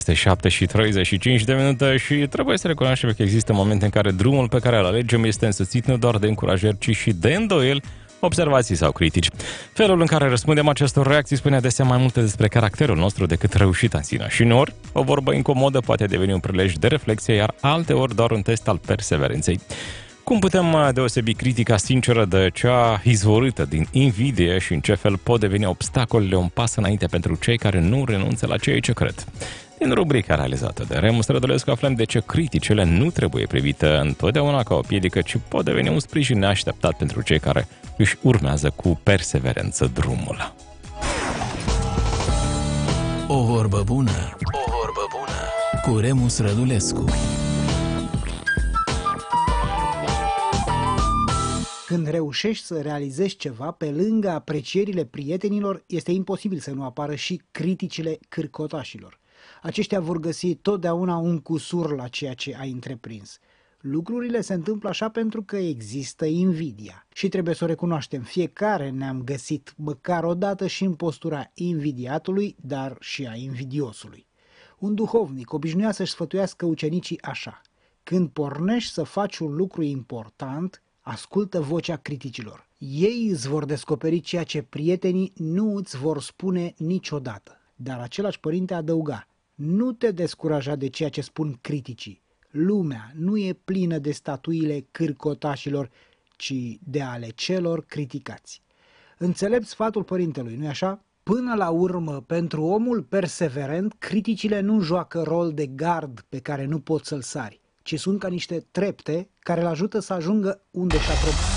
Este 7:35 de minute și trebuie să recunoaștem că există momente în care drumul pe care îl alegem este însoțit nu doar de încurajări, ci și de îndoieli, observații sau critici. Felul în care răspundem acestor reacții spune adesea mai multe despre caracterul nostru decât reușita în sine. Și uneori, o vorbă incomodă poate deveni un prilej de reflexie, iar alteori doar un test al perseverenței. Cum putem deosebi critica sinceră de cea izvorâtă din invidie și în ce fel pot deveni obstacolele un pas înainte pentru cei care nu renunță la ceea ce cred? Din rubrica realizată de Remus Rădulescu aflăm de ce criticile nu trebuie privite întotdeauna ca o piedică, ci pot deveni un sprijin neașteptat pentru cei care își urmează cu perseverență drumul. O vorbă bună, o vorbă bună cu Remus Rădulescu. Când reușești să realizezi ceva, pe lângă aprecierile prietenilor, este imposibil să nu apară și criticile cârcotașilor. Aceștia vor găsi totdeauna un cusur la ceea ce ai întreprins. Lucrurile se întâmplă așa pentru că există invidia. Și trebuie să o recunoaștem, fiecare ne-am găsit măcar o dată și în postura invidiatului, dar și a invidiosului. Un duhovnic obișnuia să-și sfătuiască ucenicii așa: când pornești să faci un lucru important, ascultă vocea criticilor. Ei îți vor descoperi ceea ce prietenii nu îți vor spune niciodată. Dar același părinte adăuga: nu te descuraja de ceea ce spun criticii. Lumea nu e plină de statuile cârcotașilor, ci de ale celor criticați. Înțelept sfatul părintelui, nu-i așa? Până la urmă, pentru omul perseverent, criticile nu joacă rol de gard pe care nu poți să-l sari, ci sunt ca niște trepte care îl ajută să ajungă unde și-a propus.